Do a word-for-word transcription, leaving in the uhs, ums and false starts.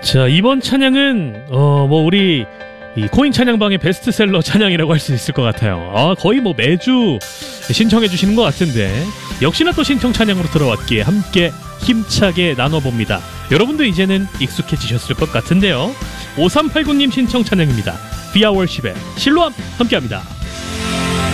자, 이번 찬양은 어 뭐 우리 이 코인 찬양방의 베스트셀러 찬양이라고 할 수 있을 것 같아요. 아, 거의 뭐 매주 신청해 주시는 것 같은데 역시나 또 신청 찬양으로 들어왔기에 함께 힘차게 나눠봅니다. 여러분도 이제는 익숙해지셨을 것 같은데요. 오삼팔구 님 신청 찬양입니다. 비아월십의 실로암 함께합니다.